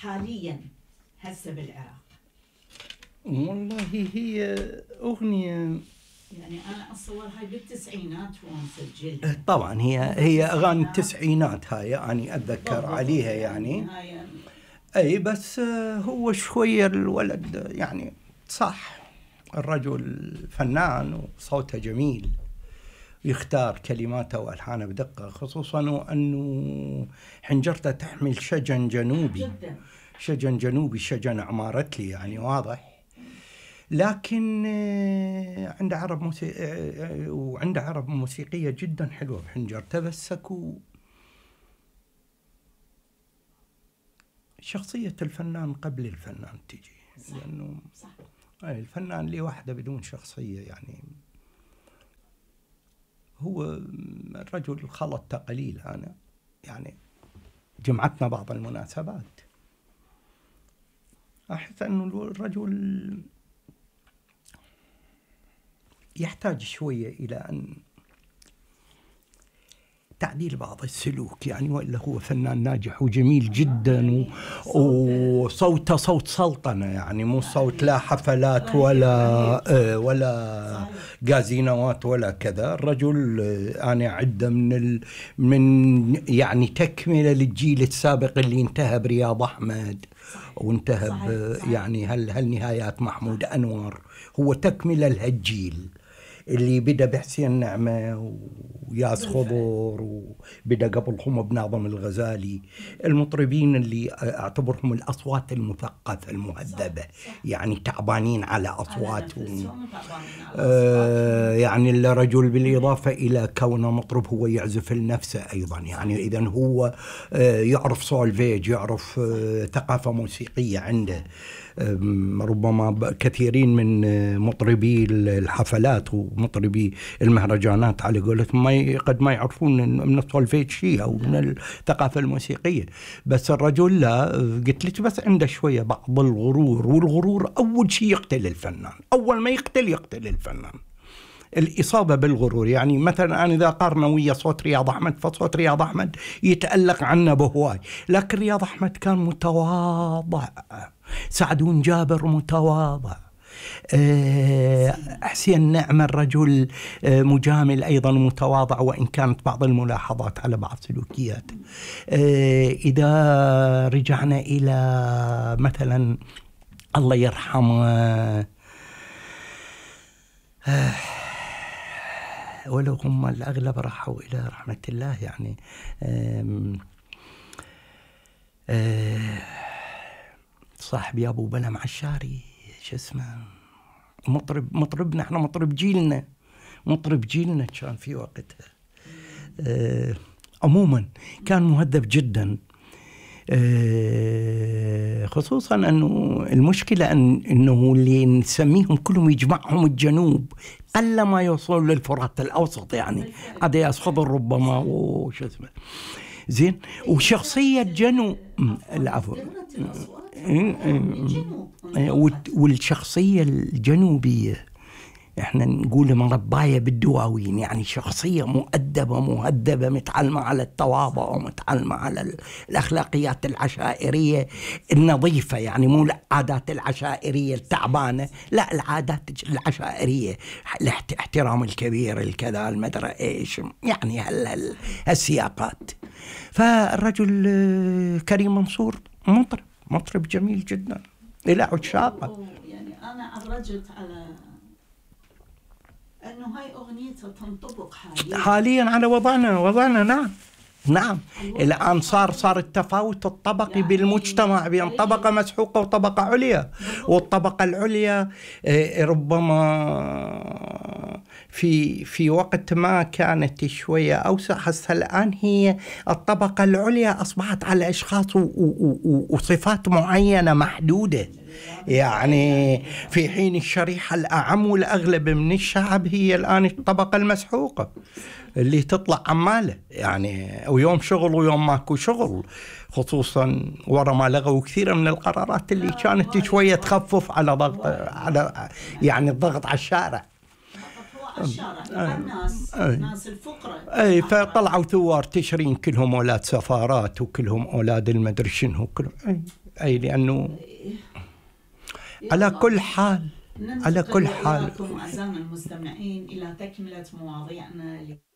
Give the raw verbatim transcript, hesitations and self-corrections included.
حاليا هسه بالعراق؟ والله هي أغنية يعني أنا أتصور هاي بالتسعينات ومسجلها. طبعا هي هي أغاني التسعينات هاي يعني أتذكر عليها يعني, يعني أي بس هو شوية الولد يعني صح، الرجل فنان وصوته جميل ويختار كلماته وألحانه بدقة، خصوصا وأنه حنجرته تحمل شجن جنوبي شجن جنوبي شجن عمارتلي يعني واضح. لكن عنده عرب موسيقى وعنده عرب موسيقية جدا حلوة بحنجرته، بس اكو شخصية الفنان قبل الفنان تجي، لأنه صح. الفنان لي واحدة بدون شخصية يعني. هو الرجل خلطته قليل، أنا يعني جمعتنا بعض المناسبات أحس أنه الرجل يحتاج شوية إلى أن تعديل بعض السلوك يعني، وإلا هو فنان ناجح وجميل جدا وصوته صوت سلطنة يعني، مو صوت لا حفلات ولا ولا جازينوات ولا كذا. الرجل أنا أعده من ال من يعني تكملة للجيل السابق اللي انتهى برياض أحمد وانتهى يعني هل هالنهايات محمود أنور، هو تكملة لهالجيل اللي بدأ بحسين نعمة وياس خضر وبدأ قبلهم بناظم الغزالي، المطربين اللي أعتبرهم الأصوات المثقفة المهذبة يعني تعبانين على أصواتهم. آه يعني الرجل بالإضافة إلى كونه مطرب هو يعزف لنفسه أيضا يعني، إذن هو آه يعرف سولفيج، يعرف آه ثقافة موسيقية عنده. ربما كثيرين من مطربي الحفلات ومطربي المهرجانات على قولتهم ما قد ما يعرفون من السولفيج شيء أو من الثقافة الموسيقية، بس الرجل لا، قلت لك بس عنده شوية بعض الغرور، والغرور أول شيء يقتل الفنان، أول ما يقتل يقتل الفنان الإصابة بالغرور. يعني مثلا أنا إذا قارنا ويا صوت رياض أحمد، فصوت رياض أحمد يتألق عنه بهواي، لكن رياض أحمد كان متواضع، سعدون جابر متواضع، أه حسين نعمة الرجل أه مجامل أيضا متواضع، وإن كانت بعض الملاحظات على بعض سلوكياته. أه إذا رجعنا إلى مثلا الله يرحمه أه ولو هم الأغلب راحوا إلى رحمة الله يعني، أه أه صاحبي أبو بلم عشاري شو اسمه، مطرب مطربنا احنا، مطرب جيلنا مطرب جيلنا كان في وقتها. أه عموما كان مهذب جدا، أه خصوصا أنه المشكلة أن أنه اللي نسميهم كلهم يجمعهم الجنوب، قل ما يوصل للفرات الأوسط يعني، هذا يأخذ ربما وش اسمه زين. وشخصية جنوب العفو والشخصية الجنوبية احنا نقول مرباية بالدواوين يعني، شخصية مؤدبة مهذبة متعلمة على التواضع ومتعلمة على الأخلاقيات العشائرية النظيفة يعني، مو العادات العشائرية التعبانة، لا العادات العشائرية، الاحترام الكبير الكذا المدرى ايش يعني هالسياقات. فالرجل كريم منصور مطرب مطرب جميل جدا إلى عشاقه. يعني أنا أرجت على أنه هاي أغنيته تنطبق حاليا حاليا على وضعنا وضعنا نعم نعم. الآن صار صار التفاوت الطبقي يعني بالمجتمع بين طبقة مسحوقة وطبقة عليا، والطبقة العليا ربما في في وقت ما كانت شوية أوسع، هسه الآن هي الطبقة العليا أصبحت على أشخاص وصفات معينة محدودة يعني، في حين الشريحة الأعم والأغلب من الشعب هي الآن الطبقة المسحوقة اللي تطلع عمالة يعني، ويوم شغل ويوم ماكو شغل، خصوصا ورا ما لغوا كثير من القرارات اللي كانت شوية تخفف على ضغط على يعني الضغط على الشارع. الشارع الناس ناس الفقراء اي فطلعوا ثوار تشرين كلهم اولاد سفارات وكلهم اولاد المدري شنو كلهم. أي لأنه على كل حال على كل حال أعزائنا المستمعين إلى تكملة مواضيعنا.